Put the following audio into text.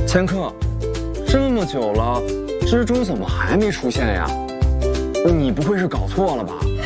千客，这么久了，蜘蛛怎么还没出现呀？你不会是搞错了吧？